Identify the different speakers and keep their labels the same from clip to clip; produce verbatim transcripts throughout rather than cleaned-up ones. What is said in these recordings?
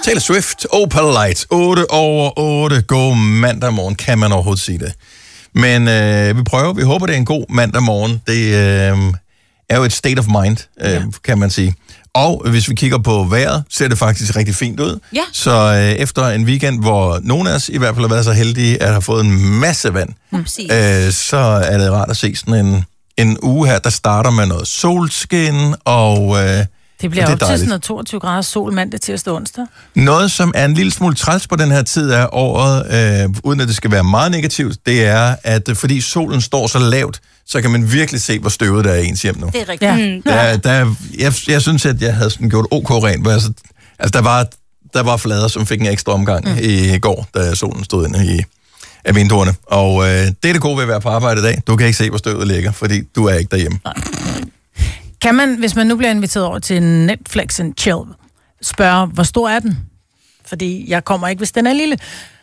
Speaker 1: Taylor Swift, Opal Light, otte over otte. God mandag morgen, kan man overhovedet sige det. Men øh, vi prøver, vi håber, det er en god mandag morgen. Det øh, er jo et state of mind, øh, ja. kan man sige. Og hvis vi kigger på vejret, ser det faktisk rigtig fint ud.
Speaker 2: Ja.
Speaker 1: Så øh, efter en weekend, hvor nogen af os i hvert fald har været så heldige, at have fået en masse vand,
Speaker 2: mm.
Speaker 1: øh, så er det rart at se sådan en, en uge her, der starter med noget solskin, og øh,
Speaker 3: det bliver op til sådan noget toogtyve grader sol mandag, tirsdag og onsdag.
Speaker 1: Noget, som er en lille smule træls på den her tid af året, øh, uden at det skal være meget negativt, det er, at fordi solen står så lavt, så kan man virkelig se, hvor støvet der er ens hjem nu.
Speaker 2: Det er rigtigt. Ja.
Speaker 1: Der, der, jeg, jeg synes, at jeg havde sådan gjort OK rent, hvor jeg så, altså der var, der var flader, som fik en ekstra omgang mm. i går, da solen stod inde i af vinduerne. Og øh, det er det gode ved at være på arbejde i dag. Du kan ikke se, hvor støvet ligger, fordi du er ikke derhjemme.
Speaker 3: Nej. Kan man, hvis man nu bliver inviteret over til Netflix and chill, spørge, hvor stor er den? Fordi jeg kommer ikke, hvis den er lille.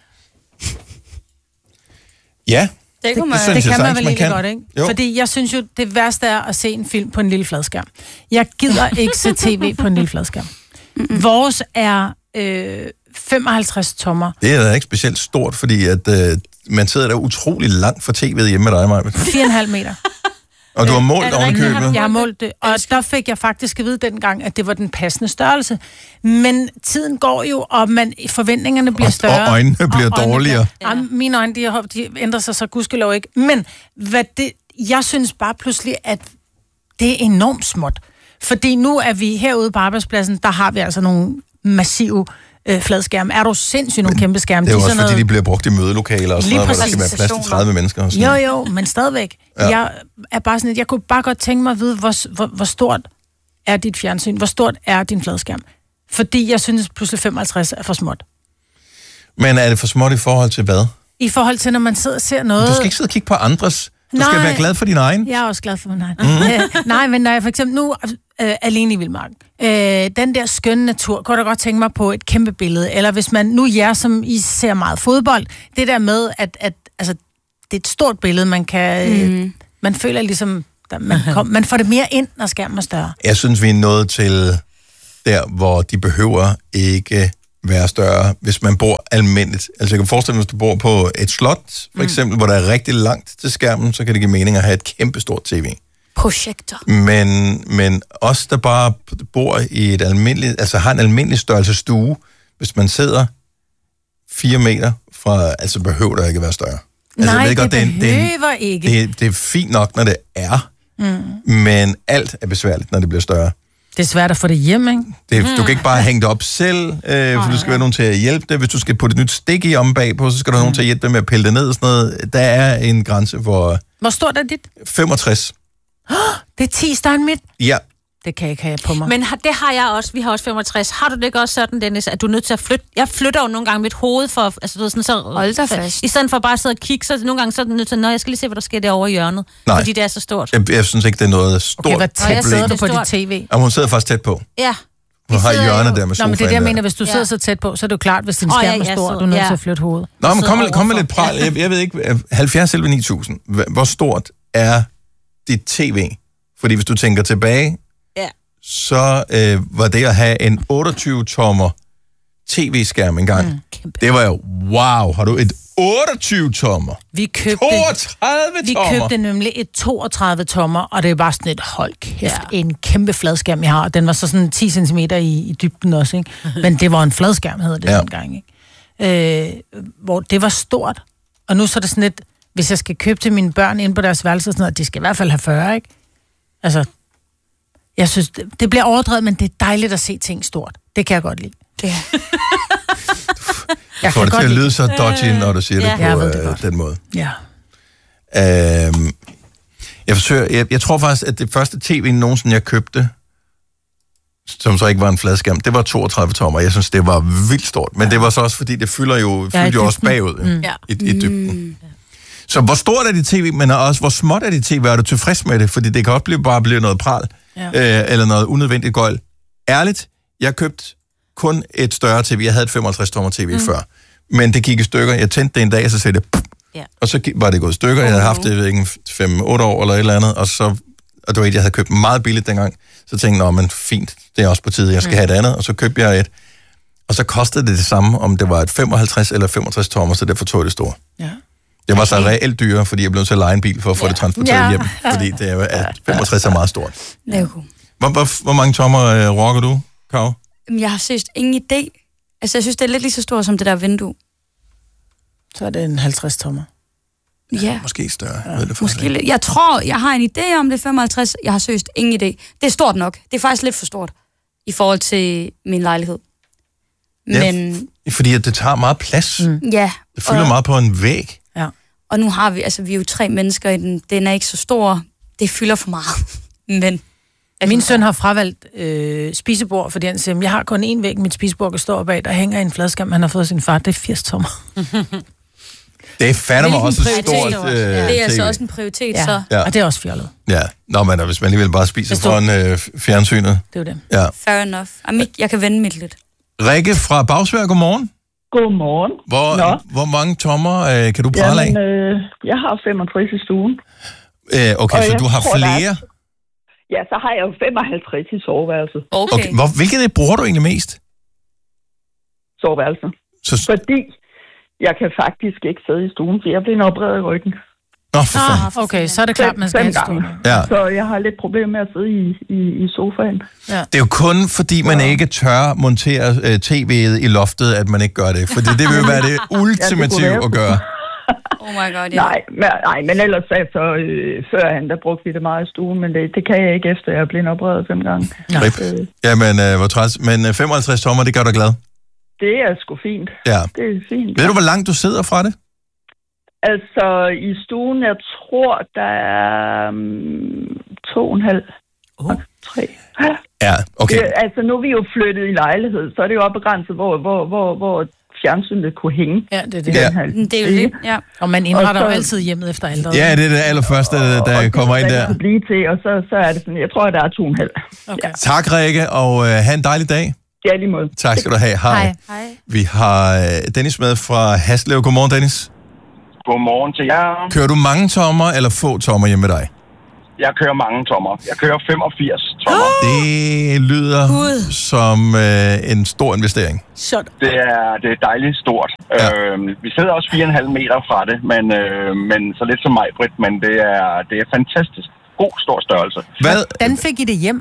Speaker 1: Ja,
Speaker 2: det,
Speaker 3: det,
Speaker 2: man,
Speaker 3: det, det kan man vel egentlig godt, ikke?
Speaker 1: Jo.
Speaker 3: Fordi jeg synes jo, det værste er at se en film på en lille fladskærm. Jeg gider ikke se tv på en lille fladskærm. Mm-mm. Vores er øh, femoghalvtreds tommer.
Speaker 1: Det er da ikke specielt stort, fordi at, øh, man sidder der utrolig langt fra tv'et hjemme med dig, Maja.
Speaker 3: fire komma fem meter.
Speaker 1: Og du har målt ovenkøbet?
Speaker 3: Jeg har målt det, og der fik jeg faktisk at vide dengang, at det var den passende størrelse. Men tiden går jo, og man, forventningerne bliver større.
Speaker 1: Og øjnene bliver og dårligere. Øjnene
Speaker 3: bliver, ja. Mine øjne, de, de ændrer sig så gudskelov ikke. Men hvad det, jeg synes bare pludselig, at det er enormt småt. Fordi nu er vi herude på arbejdspladsen, der har vi altså nogle massive øh, fladskærme. Er du sindssygt nogle kæmpe skærme?
Speaker 1: Det er jo
Speaker 3: de
Speaker 1: også,
Speaker 3: noget...
Speaker 1: fordi de bliver brugt i mødelokaler og sådan noget, hvor der skal være plads til tredive mennesker. Og sådan.
Speaker 3: Jo, jo, men stadigvæk. Ja. Jeg er bare sådan, at jeg kunne bare godt tænke mig at vide, hvor, hvor, hvor stort er dit fjernsyn? Hvor stort er din fladskærm? Fordi jeg synes pludselig femoghalvtreds er for småt.
Speaker 1: Men er det for småt i forhold til hvad?
Speaker 3: I forhold til, når man sidder og ser noget...
Speaker 1: Du skal ikke sidde og kigge på andres. Du
Speaker 3: Nej,
Speaker 1: skal være glad for din egen.
Speaker 3: Jeg er også glad for min egen. Mm. Øh, nej, men når jeg for eksempel nu øh, alene i Vildmarken, øh, den der skønne natur, kunne jeg godt tænke mig på et kæmpe billede. Eller hvis man, nu jer, som I ser meget fodbold, det der med, at, at altså, det er et stort billede, man kan... Øh, mm. Man føler ligesom... Der, man, kom, man får det mere ind, når skærmen er større.
Speaker 1: Jeg synes, vi er nået til der, hvor de behøver ikke være større, hvis man bor almindeligt. Altså jeg kan forestille mig, hvis du bor på et slot, for eksempel, mm. hvor der er rigtig langt til skærmen, så kan det give mening at have et kæmpestort tv.
Speaker 2: Projektor.
Speaker 1: Men, men os, der bare bor i et almindeligt, altså har en almindelig størrelse stue, hvis man sidder fire meter fra, altså behøver der ikke være større. Altså,
Speaker 3: Nej,
Speaker 1: jeg ved godt,
Speaker 3: det
Speaker 1: det,
Speaker 3: behøver
Speaker 1: det,
Speaker 3: ikke.
Speaker 1: Det, det er fint nok, når det er, mm. men alt er besværligt, når det bliver større.
Speaker 3: Det er svært at få det hjem, ikke?
Speaker 1: Det, mm. Du kan ikke bare hænge det op selv, øh, for oh, du skal ja. være nogen til at hjælpe det. Hvis du skal putte et nyt stik i om bagpå, så skal der mm. nogen til at hjælpe dig med at pille det ned og sådan noget. Der er en grænse for...
Speaker 3: Hvor stort er dit?
Speaker 1: femogtres.
Speaker 3: Oh, det er ti større end mit?
Speaker 1: Ja.
Speaker 3: Det kan jeg ikke have på mig.
Speaker 2: Men har, det har jeg også. Vi har også femogtres. Har du det ikke også sådan, Dennis, at du er nødt til at flytte? Jeg flytter jo nogle gange mit hoved for... Altså, du ved, sådan, så,
Speaker 4: Hold dig fast.
Speaker 2: I stedet for bare at sidde og kigge, så nogle gange så er du nødt til, nå, jeg skal lige se, hvad der sker derovre i hjørnet.
Speaker 1: Nej.
Speaker 2: Fordi det er så stort.
Speaker 1: Jeg, jeg synes ikke, det er noget stort
Speaker 3: Okay, hvad tæt
Speaker 1: problem.
Speaker 3: sidder du på dit tv?
Speaker 1: Og hun sidder faktisk tæt på.
Speaker 2: Ja.
Speaker 1: Hun har hjørnet der med sofaen.
Speaker 3: Nå, men det er det, jeg mener. Hvis du
Speaker 2: Ja.
Speaker 3: sidder så tæt på, så er det jo klart, hvis din
Speaker 2: Åh,
Speaker 3: skærm
Speaker 2: ja,
Speaker 3: er
Speaker 2: ja,
Speaker 3: stor,
Speaker 2: så-
Speaker 3: du er nødt
Speaker 2: ja.
Speaker 3: til at flytte hovedet.
Speaker 1: Nå, men kom,
Speaker 2: sidder
Speaker 1: kom med
Speaker 2: overfor.
Speaker 1: lidt pral. Jeg, jeg ved ikke, halvfjerds eller ni tusind. Hvor stort er dit tv? Fordi hvis du tænker tilbage,
Speaker 2: Ja.
Speaker 1: så øh, var det at have en otteogtyve tommer tv-skærm engang. Mm, det var jo, wow, har du et otteogtyve tommer?
Speaker 3: Vi købte,
Speaker 1: toogtredive
Speaker 3: vi
Speaker 1: tommer?
Speaker 3: købte nemlig et toogtredive tommer, og det er bare sådan et, hold kæft,
Speaker 2: Ja.
Speaker 3: ja. en kæmpe fladskærm, jeg har. Den var så sådan ti centimeter i, i dybden også, ikke? Men det var en fladskærm, hedder det
Speaker 1: Ja.
Speaker 3: ja. dengang, ikke? Øh, hvor det var stort. Og nu så er det sådan lidt, hvis jeg skal købe til mine børn inde på deres værelse, sådan noget, de skal i hvert fald have fyrre, ikke? Altså, jeg synes, det, det bliver overdrevet, men det er dejligt at se ting stort. Det kan jeg godt lide.
Speaker 2: Ja.
Speaker 1: Jeg får det til at lyde så dodgy, når du siger
Speaker 2: Ja.
Speaker 1: det på
Speaker 3: Jeg ved det
Speaker 1: øh,
Speaker 3: godt.
Speaker 1: den måde.
Speaker 3: Ja.
Speaker 1: Øhm, jeg, forsøger, jeg, jeg tror faktisk, at det første tv nogensinde, jeg købte, som så ikke var en fladskærm, det var toogtredive tommer. Jeg synes, det var vildt stort. Men ja. det var så også, fordi det fylder jo,
Speaker 3: Ja, i
Speaker 1: fylder jo også
Speaker 3: dybden.
Speaker 1: bagud
Speaker 3: Mm.
Speaker 1: ja. i, i dybden. Mm. Så hvor stort er dit tv, men også hvor småt er dit tv? Er du tilfreds med det? Fordi det kan også blive, bare blive noget pral,
Speaker 3: Ja.
Speaker 1: øh, eller noget unødvendigt gøjl. Ærligt, jeg købte kun et større tv. Jeg havde et femoghalvtreds tommer tv mm. før. Men det gik i stykker. Jeg tændte det en dag, og så sagde det...
Speaker 2: Ja.
Speaker 1: Og så var det gået i stykker. Jeg havde haft det, jeg ved ikke, fem otte år eller et eller andet. Og så... Og det var et, jeg havde købt meget billigt dengang. Så tænkte jeg, nå, men fint, det er også på tide, jeg skal mm. have et andet. Og så købte jeg et. Og så kostede det det samme, om det var et femoghalvtreds eller femogtres tommer, så derfor tog jeg det store.
Speaker 3: Ja.
Speaker 1: Det var så reelt dyrere, fordi jeg blev nødt til at lege en bil for at få ja. det transporteret ja. hjem, fordi det er, at femogtres er meget stort. Hvor, hvor, hvor mange tommer øh, rocker du, Kav?
Speaker 4: Jeg har seriøst ingen idé. Altså, jeg synes, det er lidt lige så stort som det der vindue.
Speaker 3: Så er det en halvtreds tommer.
Speaker 4: Ja.
Speaker 1: Måske større.
Speaker 3: Ja.
Speaker 1: Jeg, ved det
Speaker 4: Måske lidt. Jeg tror, jeg har en idé om det femoghalvtreds. Jeg har seriøst ingen idé. Det er stort nok. Det er faktisk lidt for stort i forhold til min lejlighed. Men...
Speaker 1: Ja, fordi at det tager meget plads. Mm.
Speaker 4: Ja.
Speaker 1: Det fylder
Speaker 4: og,
Speaker 1: meget på en væg.
Speaker 3: Ja.
Speaker 4: Og nu har vi, altså vi er jo tre mennesker i den. Den er ikke så stor. Det fylder for meget. Men...
Speaker 3: Min søn har fravalgt øh, spisebord, fordi han siger, jeg har kun én væg, mit spisebord kan stå bag, der hænger en fladskærm, han har fået sin far, det er firs tommer.
Speaker 1: Det er fandme også et stort øh,
Speaker 4: Det er altså også en prioritet,
Speaker 3: ja.
Speaker 4: så.
Speaker 3: Ja. Og det er også fjollet.
Speaker 1: Ja, nå, men hvis man alligevel bare spiser foran øh, fjernsynet.
Speaker 3: Det er jo det.
Speaker 1: Ja.
Speaker 4: Fair enough. Jamen, jeg kan vende mit lidt.
Speaker 1: Rikke fra Bagsvær, godmorgen.
Speaker 5: Godmorgen.
Speaker 1: Hvor, hvor mange tommer øh, kan du prale af?
Speaker 5: Jamen, øh, jeg har femogtres i stuen.
Speaker 1: Øh, okay,
Speaker 5: og
Speaker 1: så du har
Speaker 5: tror,
Speaker 1: flere?
Speaker 5: Er... Ja, så har jeg jo femoghalvtreds i soveværelset.
Speaker 4: Okay.
Speaker 1: okay. Hvor, hvilket det bruger du egentlig mest?
Speaker 5: Soveværelset.
Speaker 1: Så...
Speaker 5: Fordi jeg kan faktisk ikke sidde i stuen, for jeg bliver opereret i ryggen.
Speaker 1: Nå, for fanden.
Speaker 3: Ah, okay, så er det klart, man skal have stuen.
Speaker 1: Ja.
Speaker 5: Så jeg har lidt problemer med at sidde i, i, i sofaen.
Speaker 3: Ja.
Speaker 1: Det er jo kun fordi, man ja. ikke tør montere øh, tv'et i loftet, at man ikke gør det. For det vil jo være det ultimative ja, det at gøre.
Speaker 4: Oh my god, ja.
Speaker 5: Nej, men, nej, men ellers så øh, førhen, der brugte vi det meget i stuen, men det, det kan jeg ikke efter, jeg er blevet opereret fem gange.
Speaker 1: Øh. Jamen, øh, hvor træls. Men øh, femoghalvtreds tommer, det gør dig glad?
Speaker 5: Det er sgu fint.
Speaker 1: Ja.
Speaker 5: Det er fint.
Speaker 1: Ved du, hvor langt du sidder fra det?
Speaker 5: Altså, i stuen, jeg tror, der er um, to og en halv, oh. tre.
Speaker 1: Ja, okay.
Speaker 5: Det, altså, nu er vi jo flyttet i lejlighed, så er det jo også begrænset, hvor, hvor, hvor, hvor fjernsynet kunne hænge.
Speaker 3: Ja, det er det.
Speaker 1: Ja.
Speaker 4: Det er jo det, ja.
Speaker 3: Og man indretter
Speaker 5: og så,
Speaker 3: jo altid hjemmet efter alderet.
Speaker 1: Ja, det er det allerførste, der
Speaker 5: og
Speaker 1: kommer ind der.
Speaker 5: Og det blive til, og så, så er det sådan, jeg tror, der er to og en halv.
Speaker 3: Okay.
Speaker 5: Ja.
Speaker 1: Tak, Rikke, og øh, have en dejlig dag.
Speaker 5: Ja, lige måde.
Speaker 1: Tak skal du have. Hej.
Speaker 3: Hej.
Speaker 4: Hej.
Speaker 1: Vi har øh, Dennis med fra Haslev. Godmorgen, Dennis.
Speaker 6: Godmorgen til jer.
Speaker 1: Kører du mange tommer eller få tommer hjemme med dig?
Speaker 6: Jeg kører mange tommer. Jeg kører femogfirs tommer.
Speaker 1: Det lyder God. som øh, en stor investering.
Speaker 3: Sådan.
Speaker 6: Det er, det er dejligt stort. Ja. Øh, vi sidder også fire komma fem meter fra det, men, øh, men så lidt som mig, Britt, men det er, det er fantastisk. God, stor størrelse.
Speaker 1: Hvad?
Speaker 3: Hvordan fik I det hjem?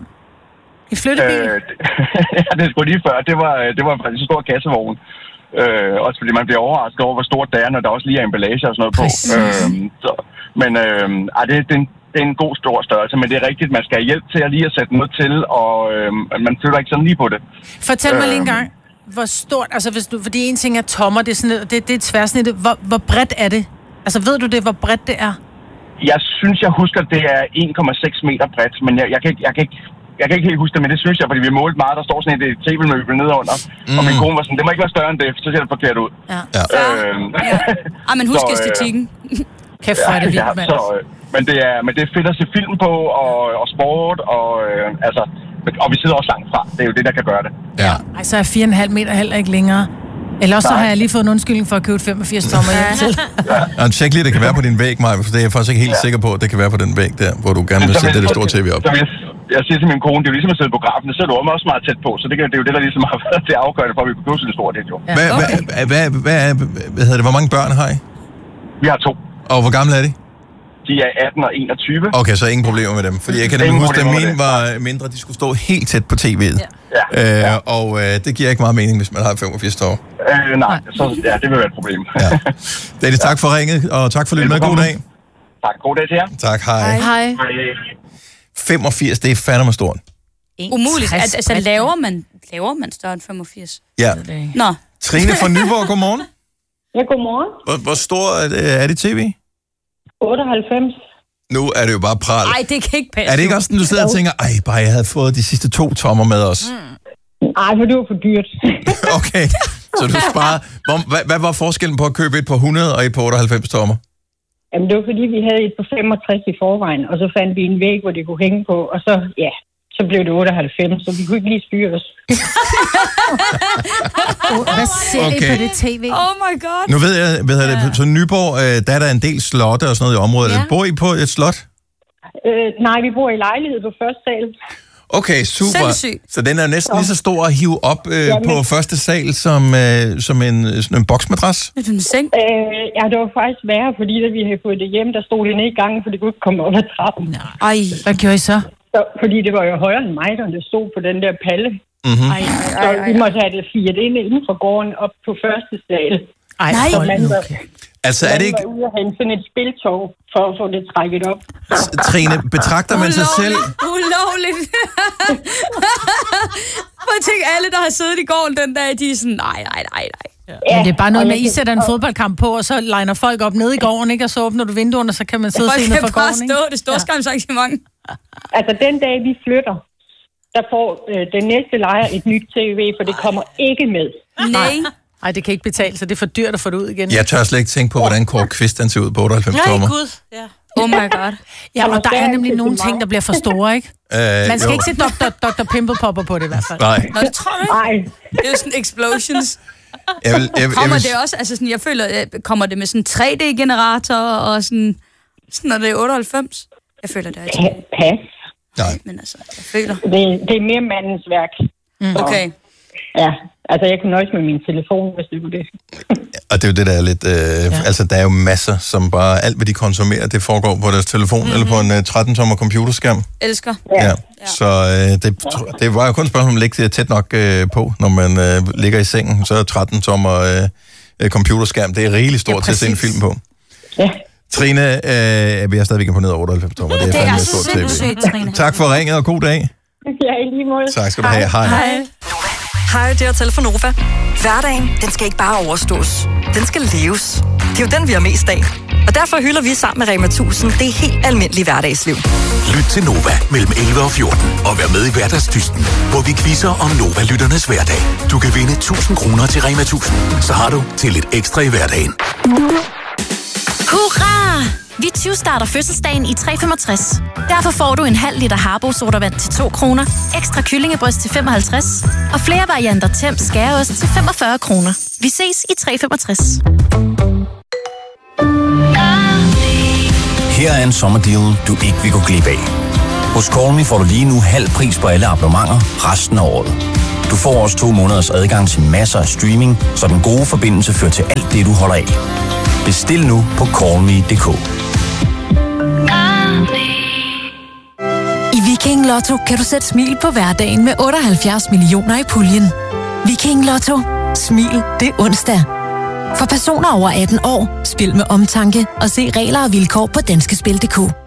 Speaker 3: I flyttebil?
Speaker 6: Øh, ja, det skulle lige før. Det var, det var faktisk en stor kassevogn. Øh, også fordi man bliver overrasket over, hvor stort det er, når der også lige er emballage og sådan noget på. Øh, så, men øh, ej, det, det, er en, det er en god, stor størrelse, men det er rigtigt, man skal have hjælp til at lige at sætte noget til, og øh, man flytter ikke sådan lige på det.
Speaker 3: Fortæl mig lige en gang, hvor stort, altså hvis du, fordi en ting er tommer, det er, sådan, det, det er et tværsnit, hvor, hvor bredt er det? Altså ved du det, hvor bredt det er?
Speaker 6: Jeg synes, jeg husker, at det er en komma seks meter bredt, men jeg, jeg, kan ikke, jeg, kan ikke, jeg kan ikke helt huske det, men det synes jeg, fordi vi målte meget, der står sådan et tv-møbel nedenunder, mm. og min kone var sådan, det må ikke være større end det, for så ser det forkert ud.
Speaker 3: Ja.
Speaker 1: Ja.
Speaker 6: Øhm,
Speaker 4: ja. Ah, men husk
Speaker 6: så,
Speaker 4: æstetikken.
Speaker 3: Kæft, hvor er det vildt,
Speaker 6: ja,
Speaker 3: mand.
Speaker 6: så, men, det er, men det er fedt at se film på, og, og sport, og øh, altså, og vi sidder også langt fra. Det er jo det, der kan gøre det.
Speaker 1: Ja.
Speaker 3: Ej, så er fire komma fem meter heller ikke længere. Eller også så har jeg lige fået en undskyldning for at købe femogfirs tommer hjem til.
Speaker 1: Ja. Tjek lige, det kan være på din væg, Maja, for det er jeg faktisk ikke helt ja. sikker på, at det kan være på den væg der, hvor du gerne vil sætte det store tv op.
Speaker 6: Jeg, jeg siger til min kone, det er jo ligesom at sidde på grafen, det sidder du også meget tæt på, så det, det er jo det, der ligesom har været til afgørende for, at vi kunne købe sådan et stort det jo.
Speaker 3: Ja.
Speaker 1: Hvad,
Speaker 4: Okay.
Speaker 1: hvad, hvad, hvad, hvad hedder det, hvor mange børn har I?
Speaker 6: Vi har to.
Speaker 1: Og hvor gamle er de?
Speaker 6: De er atten og enogtyve.
Speaker 1: Okay, så ingen problemer med dem. Fordi jeg kan nemlig huske, at mine var mindre, de skulle stå helt tæt på tv'et.
Speaker 6: Ja. Ja.
Speaker 1: Øh, og øh, det giver ikke meget mening, hvis man har femogfirs tommer.
Speaker 6: Øh, nej, så ja, det vil være et problem.
Speaker 1: Ja. Dennis, tak for ringet, og tak for lyttet med. God dag.
Speaker 6: Tak, god dag til jer.
Speaker 1: Tak, hej.
Speaker 3: Hej.
Speaker 1: femogfirs, det er fandme stort.
Speaker 4: Umuligt. Al- altså, laver man, laver man større end femogfirs?
Speaker 1: Ja.
Speaker 4: Nå.
Speaker 1: Trine fra Nyborg, godmorgen.
Speaker 5: Ja, godmorgen.
Speaker 1: Hvor, hvor stor er det, er det tv?
Speaker 5: otteoghalvfems.
Speaker 1: Nu er det jo bare pral.
Speaker 4: Ej, det kan ikke passe.
Speaker 1: Er det ikke også sådan, du sidder og tænker, ej, bare jeg havde fået de sidste to tommer med os? Mm.
Speaker 5: Ej, for det var for dyrt.
Speaker 1: Okay, så du sparer. Hvor, hvad, hvad var forskellen på at købe et på hundrede og et på otteoghalvfems tommer?
Speaker 5: Jamen, det var fordi, vi havde et på femogtres i forvejen, og så fandt vi en væg, hvor det kunne hænge på, og så, ja, så blev det otteoghalvfems, så vi kunne ikke lige styre os.
Speaker 3: Hvad ser okay. I på det tv?
Speaker 4: Oh my god.
Speaker 1: Nu ved jeg, ved jeg det, så Nyborg, øh, der er der en del slotte og sådan noget i området.
Speaker 2: Ja.
Speaker 1: Bor I på et slot?
Speaker 5: Øh, nej, vi bor i lejlighed på første sal.
Speaker 1: Okay, super.
Speaker 4: Sindssygt.
Speaker 1: Så den er næsten lige så stor at hive op øh,
Speaker 5: Jamen.
Speaker 1: på første sal som, øh, som en, sådan en boksmadras?
Speaker 4: Er det en seng?
Speaker 5: Øh, ja, det var faktisk værre, fordi da vi havde fået det hjem, der stod det ned i gangen, for det kunne ikke komme op ad trappen.
Speaker 4: Ej.
Speaker 3: Hvad gjorde I så?
Speaker 5: Så, fordi det var jo højere end mig, da det stod på den der palle.
Speaker 1: Mm-hmm.
Speaker 3: Ej,
Speaker 5: Så vi måtte have det firet ind inden for gården op på første sal.
Speaker 3: ej,
Speaker 4: Nej.
Speaker 3: hold
Speaker 5: Man
Speaker 3: nu
Speaker 5: var,
Speaker 3: kæft.
Speaker 1: Altså, er det ikke...
Speaker 5: man var ude og hente sådan et spiltog for at få det trækket op.
Speaker 1: Trine, betragter man sig selv...
Speaker 4: Ulovligt. Prøv at tænke, alle, der har siddet i gården den dag, de er sådan, nej, nej, nej, nej.
Speaker 3: Ja, men det er bare noget
Speaker 5: og
Speaker 3: med, at
Speaker 5: jeg
Speaker 3: I sætter en fodboldkamp på, og så liner folk op nede i gården, ikke? Og så åbner du vinduerne, så kan man sidde og
Speaker 4: Folk
Speaker 3: se ned
Speaker 4: kan
Speaker 3: fra
Speaker 4: bare
Speaker 3: gården,
Speaker 4: stå,
Speaker 3: ikke?
Speaker 4: det store skamsarrangement.
Speaker 5: Altså, den dag vi flytter, der får øh, den næste lejer et nyt tv, for det kommer ikke med.
Speaker 4: Nej.
Speaker 3: Nej, det kan ikke betale, så det er for dyrt at få det ud igen.
Speaker 1: Jeg tør slet ikke tænke på, hvordan Kåre Kvist han ser ud på otteoghalvfems
Speaker 2: Nej,
Speaker 1: tommer.
Speaker 2: gud. Ja.
Speaker 4: Oh my god.
Speaker 3: Ja, og der er nemlig
Speaker 5: til
Speaker 3: nogle
Speaker 5: mig.
Speaker 3: ting, der bliver for store, ikke?
Speaker 1: Øh,
Speaker 3: Man skal
Speaker 1: jo.
Speaker 3: ikke se doktor doktor Pimple Popper på det i hvert fald.
Speaker 1: Nej.
Speaker 4: Nå, det tror du ikke?
Speaker 5: Nej,
Speaker 4: Det er jo sådan explosions.
Speaker 1: Jeg vil, jeg, jeg,
Speaker 4: Kommer
Speaker 1: vil,
Speaker 4: det også, altså sådan, jeg føler, øh, kommer det med sådan en tre D-generator og sådan, sådan når det er otteoghalvfems? Jeg føler, det er til,
Speaker 5: pa- pas.
Speaker 1: nej.
Speaker 4: men altså, jeg føler.
Speaker 5: Det, det er mere mandens værk.
Speaker 3: Mm.
Speaker 4: Okay.
Speaker 5: Ja, altså jeg kunne nøjes med min telefon, hvis det var det.
Speaker 1: Og det er jo det, der er lidt... Øh, ja. Altså, der er jo masser, som bare... Alt, hvad de konsumerer, det foregår på deres telefon mm-hmm. eller på en uh, tretten-tommer computerskærm.
Speaker 4: Elsker.
Speaker 1: Ja. ja. Så øh, det, det var jo kun et spørgsmål, om at lægge det tæt nok øh, på, når man øh, ligger i sengen. Så er tretten-tommer øh, computerskærm, det er rigeligt stort
Speaker 3: Ja,
Speaker 1: til at se en
Speaker 3: præcis.
Speaker 1: film på.
Speaker 5: Ja.
Speaker 1: Trine, øh, vi er stadigvæk imponeret over otteoghalvfems tommer. Det er
Speaker 4: Det er
Speaker 1: fandme
Speaker 4: så
Speaker 1: stort tv.
Speaker 4: sindssygt, Trine.
Speaker 1: Tak for ringet, og god dag.
Speaker 5: Ja, i lige måde.
Speaker 1: Tak skal du have. Hej.
Speaker 4: Hej.
Speaker 7: Hej, det er Telle fra Nova. Hverdagen, den skal ikke bare overstås. Den skal leves. Det er jo den, vi har mest af. Og derfor hylder vi sammen med Rema tusind det helt almindelige hverdagsliv.
Speaker 8: Lyt til Nova mellem elleve og fjorten og vær med i hverdagsdysten, hvor vi quizzer om Nova-lytternes hverdag. Du kan vinde tusind kroner til Rema tusind. Så har du til lidt ekstra i hverdagen.
Speaker 9: Hurra! Vi tyve-starter fødselsdagen i tre femogtres. Derfor får du en halv liter Harbo sodavand til to kroner, ekstra kyllingebryst til femoghalvtreds og flere varianter Temp skæreost til femogfyrre kroner. Vi ses i tre femogtres.
Speaker 10: Her er en sommerdeal, du ikke vil gå glip af. Hos Call Me får du lige nu halv pris på alle abonnementer resten af året. Du får også to måneders adgang til masser af streaming, så den gode forbindelse fører til alt det, du holder af. Bestil nu på call me punktum d k.
Speaker 9: I Viking Lotto kan du sætte smil på hverdagen med otteoghalvfjerds millioner i puljen. Viking Lotto. Smil det er onsdag. For personer over atten år, spil med omtanke og se regler og vilkår på danskespil punktum d k.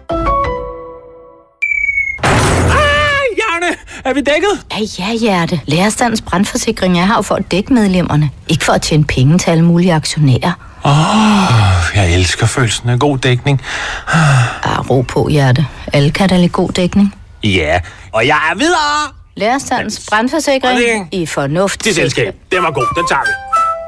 Speaker 11: Er vi dækket?
Speaker 12: Ja, ja, hjerte. Lærerstandens brandforsikring er her for at dække medlemmerne. Ikke for at tjene penge til alle mulige aktionærer.
Speaker 11: Åh, oh, jeg elsker følelsen af god dækning.
Speaker 12: Ah, ro på, hjerte. Alle kan da lide god dækning.
Speaker 11: Ja, og jeg er videre.
Speaker 12: Lærerstandens brandforsikring i fornuft.
Speaker 11: Det selskab, den var god, den tager vi.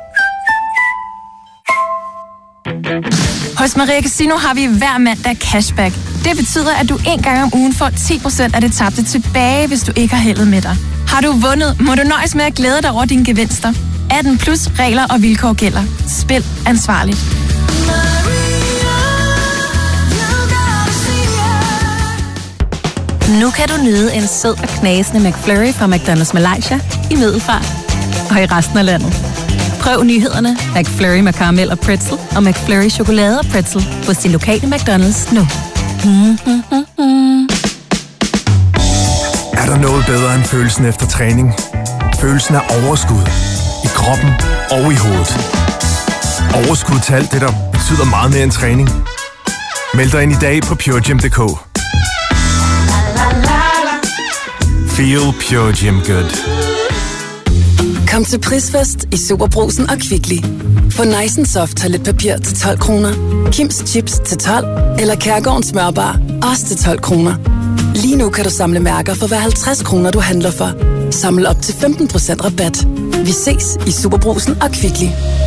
Speaker 13: Hos Maria Casino har vi hver mandag cashback. Det betyder, at du en gang om ugen får ti procent af det tabte tilbage, hvis du ikke har heldet med dig. Har du vundet, må du nøjes med at glæde dig over dine gevinster. atten plus regler og vilkår gælder. Spil ansvarligt.
Speaker 9: Nu kan du nyde en sød og knasende McFlurry fra McDonald's Malaysia i Middelfart og i resten af landet. Prøv nyhederne McFlurry med karamel og pretzel og McFlurry chokolade og pretzel hos din lokale McDonald's nu.
Speaker 14: Er der noget bedre end følelsen efter træning? Følelsen af overskud. I kroppen og i hovedet. Overskud til alt det, der betyder meget mere end træning. Meld dig ind i dag på pure gym punktum d k. Feel Pure Gym Good.
Speaker 15: Kom til Prisfest i Superbrugsen og Kvickly. Få Nice and Soft toiletpapir til tolv kroner, Kims Chips til tolv eller Kærgårdens smørbar også til tolv kroner. Lige nu kan du samle mærker for hver halvtreds kroner, du handler for. Samle op til femten procent rabat. Vi ses i Superbrugsen og Kvickly.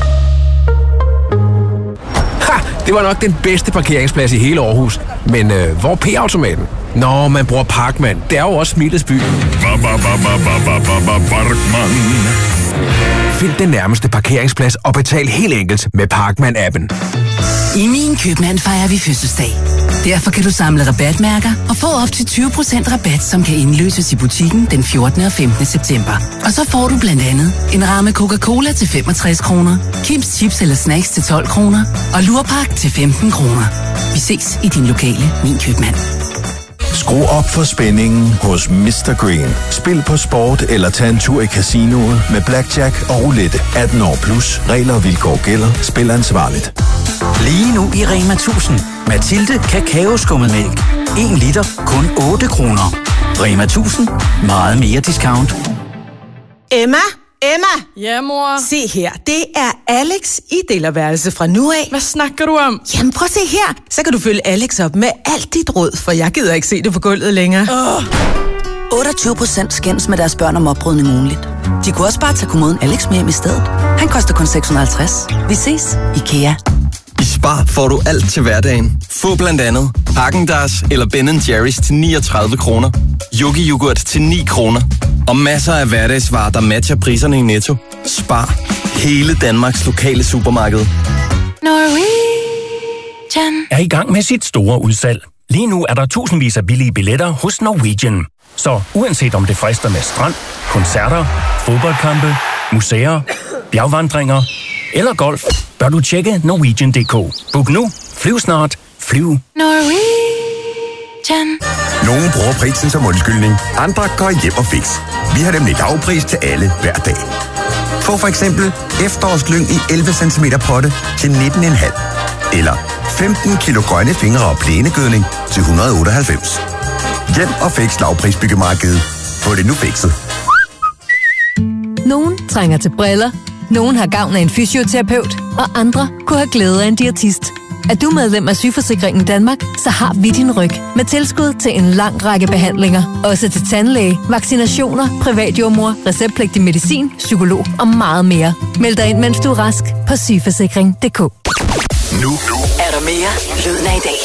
Speaker 16: Ha! Det var nok den bedste parkeringsplads i hele Aarhus. Men øh, hvor er P-automaten? Nå, man bruger Parkman. Det er jo også Smilets by.
Speaker 17: Parkman.
Speaker 16: Find den nærmeste parkeringsplads og betal helt enkelt med Parkman-appen.
Speaker 17: I Min Købmand fejrer vi fødselsdag. Derfor kan du samle rabatmærker og få op til tyve procent rabat, som kan indløses i butikken den fjortende og femtende september. Og så får du blandt andet en ramme Coca-Cola til femogtres kroner, Kims Chips eller Snacks til tolv kroner og Lurpak til femten kroner. Vi ses i din lokale Min Købmand.
Speaker 18: Skru op for spændingen hos mister Green. Spil på sport eller tag en tur i casinoet med blackjack og roulette. atten år plus. Regler og vilkår gælder. Spil ansvarligt.
Speaker 19: Lige nu i Rema tusind. Mathilde Kakaoskummetmælk. en liter, kun otte kroner. Rema tusind. Meget mere discount.
Speaker 20: Emma? Emma? Ja, mor? Se her, det er Alex i delerværelse fra nu af. Hvad snakker du om? Jamen, prøv at se her. Så kan du følge Alex op med alt dit råd, for jeg gider ikke se det på gulvet længere. Oh.
Speaker 21: otteogtyve procent skændes med deres børn om oprydning ugenligt. De kunne også bare tage kommoden Alex med hjem i stedet. Han koster kun seks hundrede og halvtreds. Vi ses, IKEA.
Speaker 22: I Spar får du alt til hverdagen. Få blandt andet Häagen-Dazs eller Ben and Jerry's til niogtredive kroner. Yogi Yoghurt til ni kroner. Og masser af hverdagsvarer, der matcher priserne i Netto. Spar. Hele Danmarks lokale supermarked.
Speaker 23: Norwegian er i gang med sit store udsalg. Lige nu er der tusindvis af billige billetter hos Norwegian. Så uanset om det frister med strand, koncerter, fodboldkampe, museer, bjergvandringer eller golf, bør du tjekke Norwegian punktum d k. Book nu, flyv snart, flyv.
Speaker 24: Norwegian.
Speaker 25: Nogle bruger prisen som undskyldning, andre går hjem og fix. Vi har nemlig lavpris til alle hver dag. Få for eksempel efterårslyng i elleve centimeter potte til nitten komma fem. Eller femten kilo grønne fingre og plænegødning til et hundrede og otteoghalvfems. Hjem og fix lavprisbyggemarkedet. Få det nu fikset.
Speaker 9: Nogen trænger til briller, nogen har gavn af en fysioterapeut, og andre kunne have glæde af en diætist. Er du medlem af Sygeforsikringen Danmark, så har vi din ryg med tilskud til en lang række behandlinger. Også til tandlæge, vaccinationer, privatjordmor, receptpligtig medicin, psykolog og meget mere. Meld dig ind, mens du er rask på sygeforsikring punktum d k.
Speaker 17: Nu er der mere Lyden af i dag.